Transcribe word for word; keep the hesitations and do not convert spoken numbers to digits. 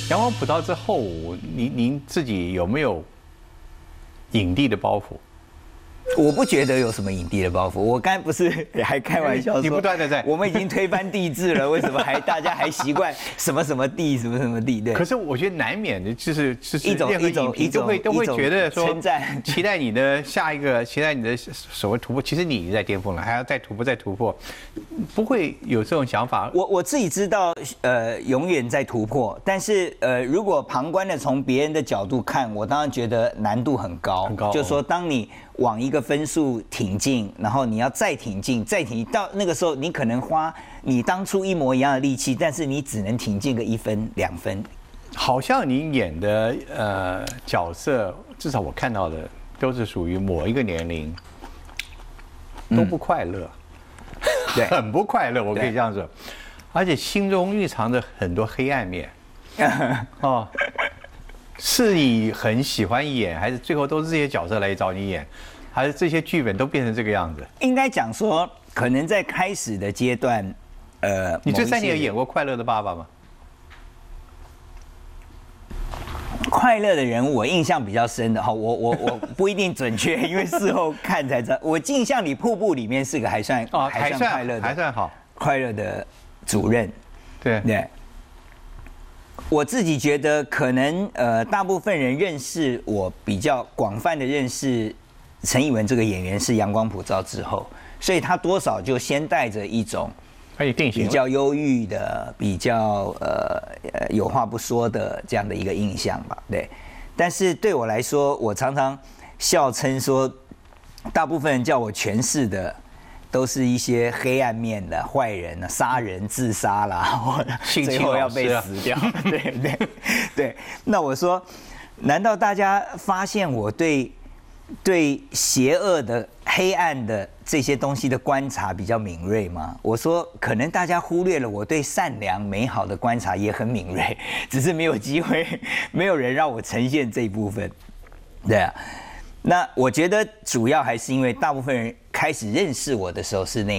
阳光普照之后，您您自己有没有影帝的包袱？ 我不觉得有什么影帝的包袱。我刚才不是还开玩笑说， 你不断的在， 我们已经推翻帝制了，为什么还大家还习惯什么什么帝什么什么帝？对。 可是我觉得难免的就是就是一种任何影评都会都会觉得说称赞， 期待你的下一个，期待你的所谓突破。其实你已经在巅峰了，还要再突破再突破，不会有这种想法。 我我自己知道，呃，永远在突破，但是呃，如果旁观的从别人的角度看，我当然觉得难度很高， 很高。 就是说，当你往一个分数挺进，然后你要再挺进，再挺到那个时候，你可能花你当初一模一样的力气，但是你只能挺进个一分两分。 好像你演的呃角色，至少我看到的都是属于某一个年龄，都不快乐， 对、 嗯，很不快乐，我可以这样说，而且心中蕴藏着很多黑暗面。哦。是你很喜欢演，还是最后都是这些角色来找你演，还是这些剧本都变成这个样子？ 应该讲说，可能在开始的阶段，呃， 你这三年有演过《快乐的爸爸》吗？ 快乐的人物，我印象比较深的哈，我我我不一定准确，因为事后看才知道。我印象里《瀑布》里面是个还算哦， 还算快乐的， 还算好快乐的主任。 对对。我自己觉得，可能呃，大部分人认识我比较广泛的认识陈以文这个演员是《阳光普照》之后，所以他多少就先带着一种比较忧郁的、比较呃呃有话不说的这样的一个印象吧。对，但是对我来说，我常常笑称说，大部分人叫我诠释的。都是一些黑暗面的坏人啊，杀人、自杀啦，或者最后要被死掉。对对对。那我说，难道大家发现我对对邪恶的、黑暗的这些东西的观察比较敏锐吗？我说，可能大家忽略了我对善良、美好的观察也很敏锐，只是没有机会，没有人让我呈现这一部分。对啊。那我觉得主要还是因为大部分人开始认识我的时候是那